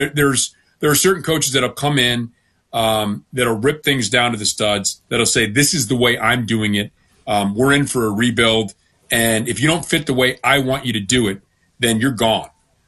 There are certain coaches that'll come in, that'll rip things down to the studs, that'll say, this is the way I'm doing it. We're in for a rebuild. And if you don't fit the way I want you to do it, then you're gone.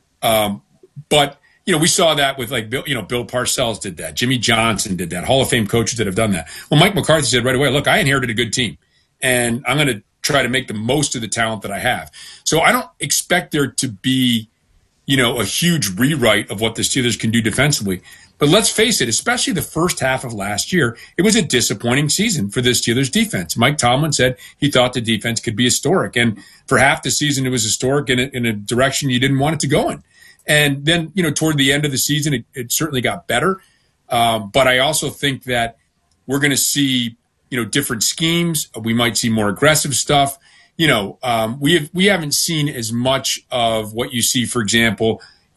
But we saw that with Bill Parcells did that. Jimmy Johnson did that. Hall of Fame coaches that have done that. Well, Mike McCarthy said right away, look, I inherited a good team, and I'm going to try to make the most of the talent that I have. So I don't expect there to be, a huge rewrite of what the Steelers can do defensively. But let's face it, especially the first half of last year, it was a disappointing season for the Steelers defense. Mike Tomlin said he thought the defense could be historic. And for half the season, it was historic in a direction you didn't want it to go in. And then, toward the end of the season, it certainly got better. But I also think that we're going to see, different schemes. We might see more aggressive stuff. We haven't seen as much of what you see, for example,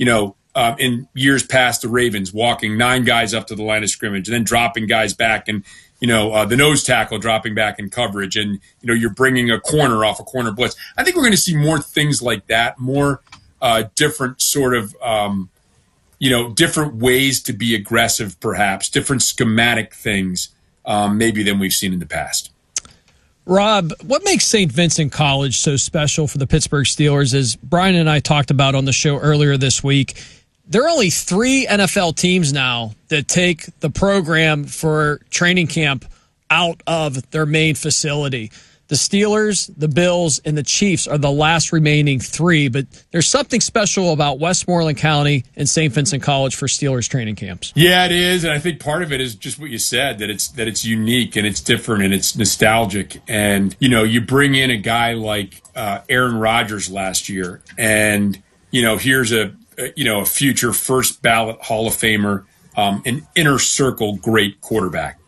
in years past, the Ravens walking 9 guys up to the line of scrimmage and then dropping guys back, and the nose tackle dropping back in coverage, and you're bringing a corner off a corner blitz. I think we're going to see more things like that, more different sort of different ways to be aggressive, perhaps different schematic things, maybe than we've seen in the past. Rob, what makes St. Vincent College so special for the Pittsburgh Steelers, as Brian and I talked about on the show earlier this week, there are only 3 NFL teams now that take the program for training camp out of their main facility. The Steelers, the Bills, and the Chiefs are the last remaining 3, but there's something special about Westmoreland County and St. Vincent College for Steelers training camps. Yeah, it is, and I think part of it is just what you said, that it's unique and it's different and it's nostalgic. And you bring in a guy like Aaron Rodgers last year, and here's a future first ballot Hall of Famer, an inner circle great quarterback.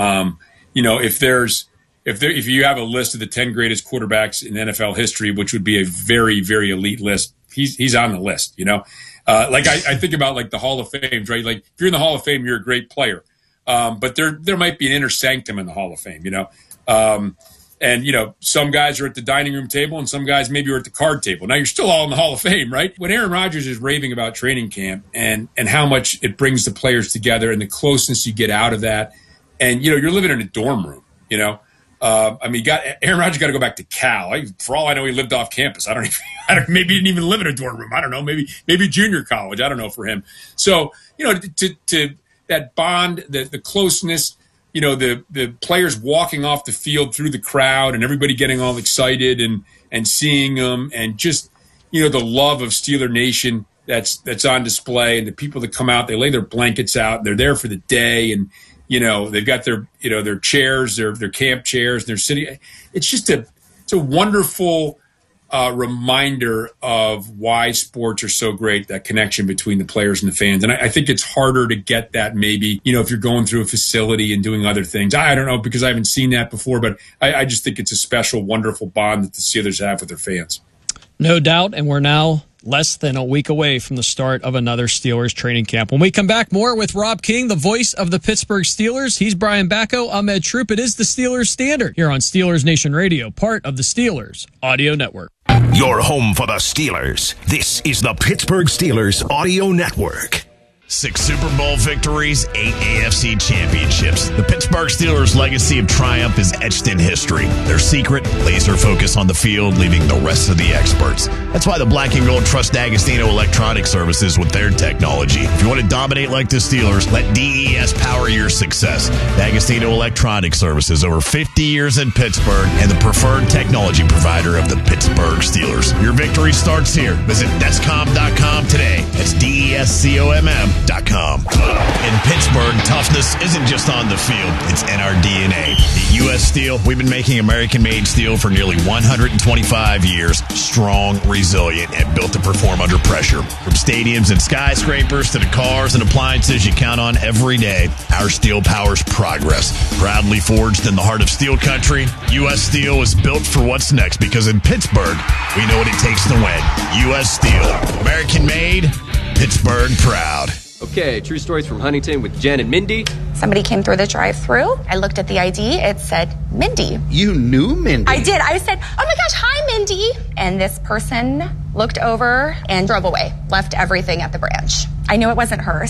If you have a list of the 10 greatest quarterbacks in NFL history, which would be a very, very elite list, he's on the list. I think about the Hall of Fame, right? Like, if you're in the Hall of Fame, you're a great player, but there might be an inner sanctum in the Hall of Fame. And some guys are at the dining room table, and some guys maybe are at the card table. Now, you're still all in the Hall of Fame, right? When Aaron Rodgers is raving about training camp and how much it brings the players together and the closeness you get out of that, and you're living in a dorm room, Aaron Rodgers got to go back to Cal. For all I know, he lived off campus. Maybe he didn't even live in a dorm room. I don't know. Maybe junior college. I don't know for him. So, to that bond, the closeness, the players walking off the field through the crowd and everybody getting all excited and seeing them, and just, the love of Steeler Nation that's on display, and the people that come out, they lay their blankets out, and they're there for the day, and they've got their chairs, their camp chairs, their city. It's just a wonderful reminder of why sports are so great, that connection between the players and the fans. And I think it's harder to get that maybe, if you're going through a facility and doing other things. I don't know, because I haven't seen that before, but I just think it's a special, wonderful bond that the Steelers have with their fans. No doubt, and we're now less than a week away from the start of another Steelers training camp. When we come back, more with Rob King, the voice of the Pittsburgh Steelers. He's Brian Bacco. I'm Ed Troop. It is the Steelers Standard here on Steelers Nation Radio, part of the Steelers Audio Network. Your home for the Steelers. This is the Pittsburgh Steelers Audio Network. 6 Super Bowl victories, 8 AFC championships. The Pittsburgh Steelers' legacy of triumph is etched in history. Their secret, laser focus on the field, leaving the rest of the experts. That's why the Black and Gold trust D'Agostino Electronic Services with their technology. If you want to dominate like the Steelers, let DES power your success. D'Agostino Electronic Services, over 50 years in Pittsburgh, and the preferred technology provider of the Pittsburgh Steelers. Your victory starts here. Visit Descom.com today. That's DESCOMM.com. In Pittsburgh, toughness isn't just on the field, it's in our DNA. At U.S. Steel, we've been making American-made steel for nearly 125 years. Strong, resilient, and built to perform under pressure. From stadiums and skyscrapers to the cars and appliances you count on every day, our steel powers progress. Proudly forged in the heart of steel country, U.S. Steel is built for what's next, because in Pittsburgh, we know what it takes to win. U.S. Steel. American-made, Pittsburgh proud. Okay, true stories from Huntington with Jen and Mindy. Somebody came through the drive-thru. I looked at the ID. It said Mindy. You knew Mindy? I did. I said, oh my gosh, hi, Mindy. And this person looked over and drove away, left everything at the branch. I knew it wasn't her.